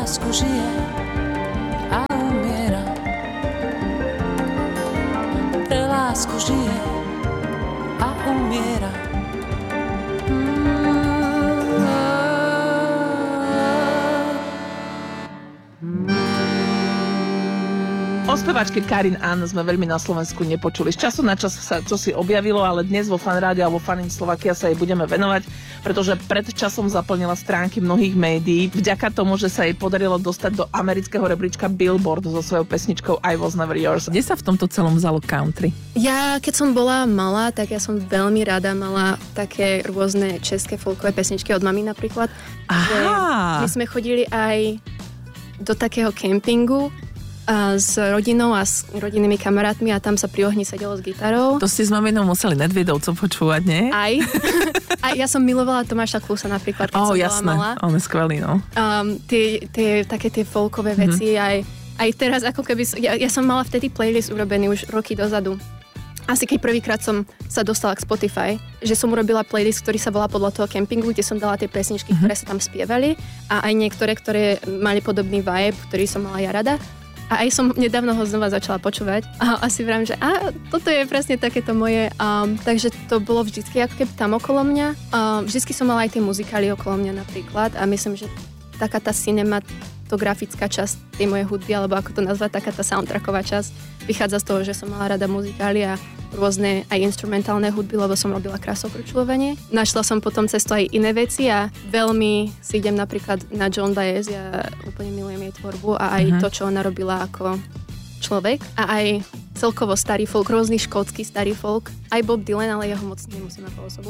lásku žije a umiera. Pre lásku žije a umiera. O speváčke Karin Ann sme veľmi na Slovensku nepočuli. Z času na čas sa čosi objavilo, ale dnes vo Fanrádiu alebo Fanin Slovakia sa jej budeme venovať, pretože pred časom zaplnila stránky mnohých médií. Vďaka tomu, že sa jej podarilo dostať do amerického rebríčka Billboard so svojou pesničkou I Was Never Yours. Kde sa v tomto celom vzalo country? Ja, keď som bola malá, tak ja som veľmi rada mala také rôzne české folkové pesničky od mami napríklad. Aha. My sme chodili aj do takého kempingu s rodinou a s rodinnými kamarátmi a tam sa pri ohni sedelo s gitarou. To ste s maminou museli Nedviedovcov počúvať, nie? Aj. A ja som milovala Tomáša Klusa napríklad, keď som jasné. bola malá. On je skvelý, no. Také tie folkové veci, aj teraz ako keby... Ja som mala vtedy playlist urobený už roky dozadu. Asi keď prvýkrát som sa dostala k Spotify, že som urobila playlist, ktorý sa volá podľa toho kempingu, kde som dala tie pesničky, ktoré sa tam spievali a aj niektoré, ktoré mali podobný vibe, ktorý som mala ja rada. A aj som nedávno ho znova začala počúvať a asi vravím, že toto je presne takéto moje. Takže to bolo vždycky ako keby tam okolo mňa. Vždycky som mala aj tie muzikály okolo mňa napríklad a myslím, že taká tá cinematografická časť tej mojej hudby, alebo ako to nazvať, taká tá soundtracková časť vychádza z toho, že som mala rada muzikály a rôzne aj instrumentálne hudby, lebo som robila krásopručľovanie. Našla som potom cestu aj iné veci a veľmi si idem napríklad na Joan Baez, ja úplne milujem jej tvorbu a aj to, čo ona robila ako človek a aj celkovo starý folk, rôzny škótsky starý folk, aj Bob Dylan, ale ja ho moc nemusím ako osobu.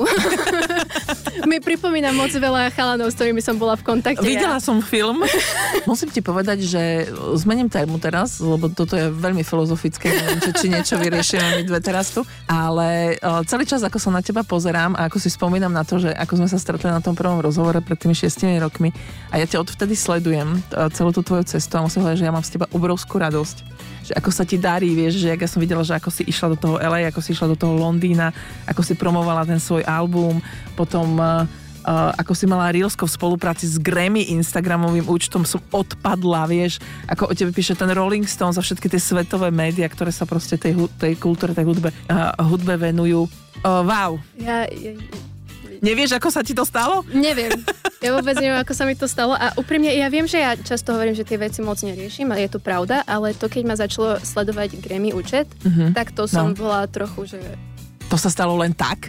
Mi pripomína moc veľa chalanov, s ktorými som bola v kontakte. Videla som film. Musím ti povedať, že zmením tému teraz, lebo toto je veľmi filozofické, neviem, či niečo vyriešime my dve teraz tu, ale celý čas, ako sa na teba pozerám a ako si spomínam na to, že ako sme sa stretli na tom prvom rozhovore pred tými 6 rokmi a ja ťa odvtedy sledujem celú tú tvoju cestu a musím povedať, že ja mám z teba obrovskú radosť. Že ako sa ti darí, vieš, že ja som videla, že ako si išla do toho LA, ako si išla do toho Londýna, ako si promovala ten svoj album, potom ako si mala Reelsko v spolupráci s Grammy Instagramovým účtom, som odpadla, vieš, ako o tebe píše ten Rolling Stone za všetky tie svetové médiá, ktoré sa proste tej kultúre, tej hudbe venujú. Wow. Nevieš, ako sa ti to stalo? Neviem. Ja vôbec neviem, ako sa mi to stalo a úprimne, ja viem, že ja často hovorím, že tie veci moc neriešim a je to pravda, ale to, keď ma začalo sledovať Grammy účet, tak to som bola trochu, že... To sa stalo len tak?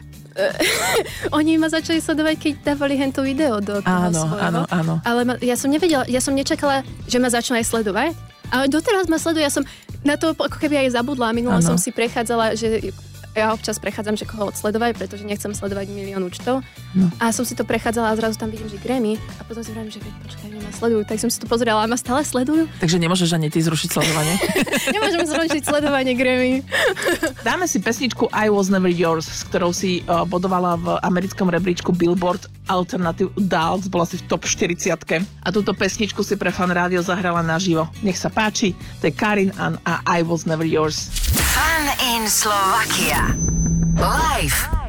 Oni ma začali sledovať, keď dávali hento video do toho svojho. Áno. Ale ja som nevedela, ja som nečakala, že ma začnú aj sledovať. Ale doteraz ma sleduje, ja som na to ako keby aj zabudla. Minulo som si prechádzala, že... Ja občas prechádzam, že koho odsledovať, pretože nechcem sledovať milión účtov. No. A som si to prechádzala a zrazu tam vidím, že Grammy. A potom si vravím, že počkaj, ma sledujú. Tak som si to pozerala a ma stále sledujú. Takže nemôžeš ani ty zrušiť sledovanie? Nemôžem zrušiť sledovanie Grammy. Dáme si pesničku I Was Never Yours, s ktorou si bodovala v americkom rebríčku Billboard Alternative Dance. Bola si v top 40. A túto pesničku si pre Fan Rádio zahrala naživo. Nech sa páči, to je Karin Ann a I Was Never Yours. Fan in Slovakia. Live.